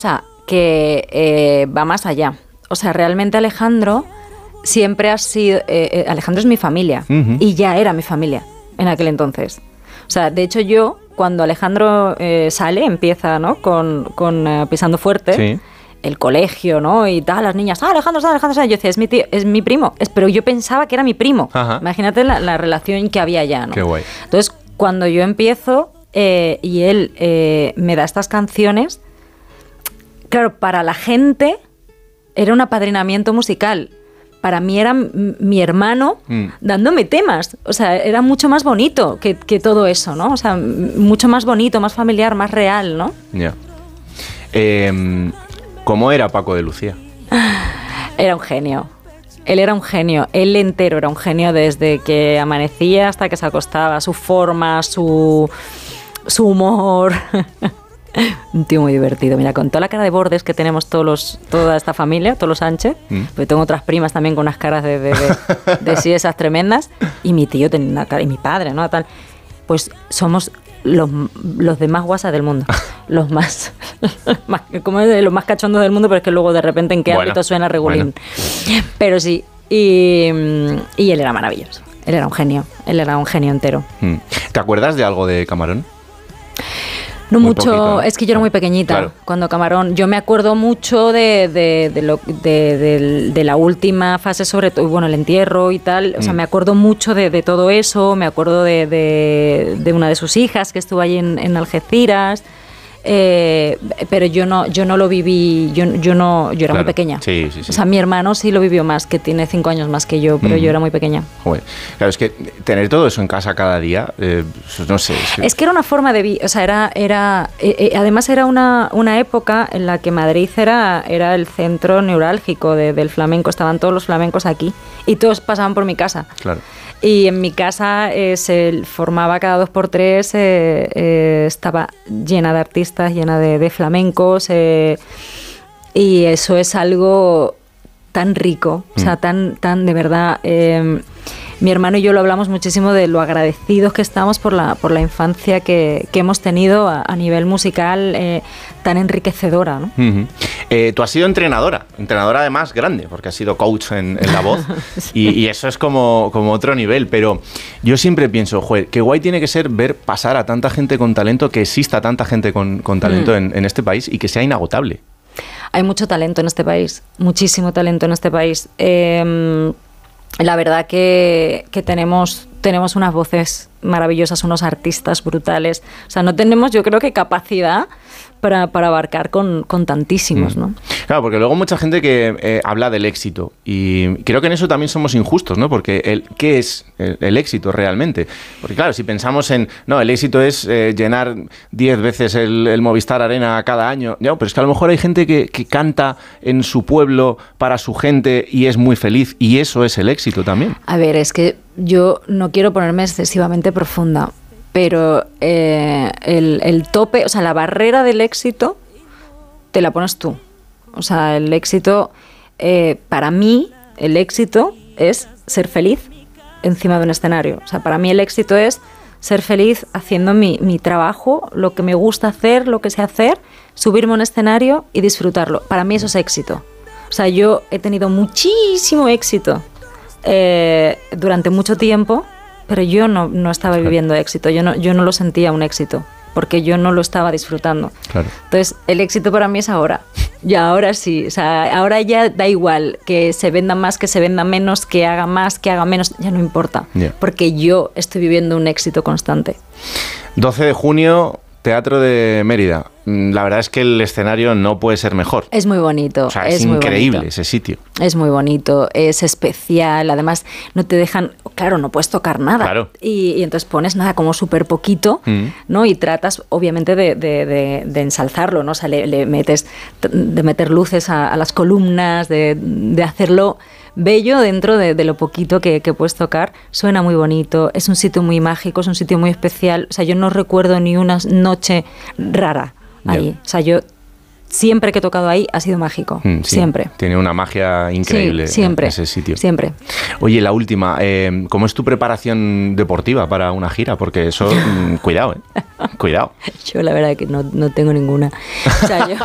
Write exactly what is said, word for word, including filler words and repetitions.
sea, que eh, va más allá. O sea, realmente Alejandro siempre ha sido... Eh, eh, Alejandro es mi familia, uh-huh. y ya era mi familia en aquel entonces. O sea, de hecho yo, cuando Alejandro eh, sale, empieza, ¿no? Con, con uh, Pisando Fuerte, sí. el colegio, ¿no? Y tal, las niñas, ah, Alejandro, Alejandro, Alejandro. Yo decía, es mi tío, es mi primo. Es, pero yo pensaba que era mi primo. Ajá. Imagínate la, la relación que había ya, ¿no? Qué guay. Entonces, cuando yo empiezo eh, y él eh, me da estas canciones, claro, para la gente era un apadrinamiento musical. Para mí era m- mi hermano mm. dándome temas. O sea, era mucho más bonito que, que todo eso, ¿no? O sea, m- mucho más bonito, más familiar, más real, ¿no? Ya. Yeah. Eh, ¿Cómo era Paco de Lucía? Era un genio. Él era un genio. Él entero era un genio desde que amanecía hasta que se acostaba. Su forma, su, su humor... Un tío muy divertido. Mira, con toda la cara de bordes que tenemos todos los, toda esta familia, todos los Sánchez, mm. porque tengo otras primas también con unas caras de, de, de, de sí, esas tremendas, y mi tío tenía una cara, y mi padre, ¿no? Tal. Pues somos los, los de más guasa del mundo. Los más, más como es de los más cachondos del mundo, pero es que luego de repente en qué bueno, ámbito suena regulín. Bueno. Pero sí, y, y él era maravilloso. Él era un genio. Él era un genio entero. Mm. ¿Te acuerdas de algo de Camarón? No muy mucho, poquito. Es que yo era muy pequeñita claro. cuando Camarón. Yo me acuerdo mucho de, de, de, lo, de, de, de la última fase, sobre todo, bueno, el entierro y tal. O mm. sea, me acuerdo mucho de, de todo eso. Me acuerdo de, de, de una de sus hijas que estuvo allí en, en Algeciras. Eh, pero yo no, yo no lo viví. Yo, yo no, yo era claro. muy pequeña. Sí, sí, sí. O sea, mi hermano sí lo vivió más, que tiene cinco años más que yo, pero mm. yo era muy pequeña. Joder. Claro, es que tener todo eso en casa cada día, eh, no sé. Es que, es que era una forma de vivir, o sea, era, era eh, eh, además era una, una época en la que Madrid era, era el centro neurálgico de, del flamenco. Estaban todos los flamencos aquí y todos pasaban por mi casa. Claro. Y en mi casa eh, se formaba cada dos por tres, eh, eh, estaba llena de artistas, llena de, de flamencos, eh, y eso es algo tan rico, mm. o sea, tan, tan de verdad. Eh, mi hermano y yo lo hablamos muchísimo de lo agradecidos que estamos por la, por la infancia que, que hemos tenido a, a nivel musical, eh, tan enriquecedora, ¿no? Uh-huh. Eh, tú has sido entrenadora, entrenadora además grande, porque has sido coach en, en la voz, sí. y, y eso es como, como otro nivel, pero yo siempre pienso, joder, qué guay tiene que ser ver pasar a tanta gente con talento, que exista tanta gente con, con talento mm. en, en este país y que sea inagotable. Hay mucho talento en este país, muchísimo talento en este país. Eh, La verdad que, que tenemos, tenemos unas voces maravillosas, unos artistas brutales. O sea, no tenemos, yo creo que capacidad para, para abarcar con, con tantísimos, ¿no? Claro, porque luego mucha gente que eh, habla del éxito, y creo que en eso también somos injustos, ¿no? Porque el, ¿qué es el, el éxito realmente? Porque claro, si pensamos en, no, el éxito es eh, llenar diez veces el, el Movistar Arena cada año, no, pero es que a lo mejor hay gente que, que canta en su pueblo para su gente y es muy feliz, y eso es el éxito también. A ver, es que yo no quiero ponerme excesivamente profunda, pero eh, el, el tope, o sea, la barrera del éxito te la pones tú. O sea, el éxito, eh, para mí, el éxito es ser feliz encima de un escenario. O sea, para mí el éxito es ser feliz haciendo mi, mi trabajo, lo que me gusta hacer, lo que sé hacer, subirme a un escenario y disfrutarlo. Para mí eso es éxito. O sea, yo he tenido muchísimo éxito eh, durante mucho tiempo, pero yo no, no estaba viviendo éxito, yo no, yo no lo sentía un éxito, porque yo no lo estaba disfrutando. Claro. Entonces, el éxito para mí es ahora. Y ahora sí, o sea, ahora ya da igual que se venda más, que se venda menos, que haga más, que haga menos, ya no importa, yeah. porque yo estoy viviendo un éxito constante. doce de junio, Teatro de Mérida. La verdad es que el escenario no puede ser mejor. Es muy bonito. O sea, es, es increíble bonito. Ese sitio. Es muy bonito, es especial. Además, no te dejan... Claro, no puedes tocar nada. Claro. Y, y entonces pones nada como súper poquito, mm. ¿no? Y tratas, obviamente, de, de, de, de ensalzarlo, ¿no? O sea, le, le metes... De meter luces a, a las columnas, de, de hacerlo bello dentro de, de lo poquito que, que puedes tocar. Suena muy bonito, es un sitio muy mágico, es un sitio muy especial. O sea, yo no recuerdo ni una noche rara ahí. Yeah. O sea, yo siempre que he tocado ahí ha sido mágico, mm, sí. siempre. Tiene una magia increíble, sí, siempre, ese sitio. Siempre. Oye, la última, eh, ¿cómo es tu preparación deportiva para una gira? Porque eso, cuidado, ¿eh? Cuidado. Yo la verdad que no, no tengo ninguna. O sea, yo...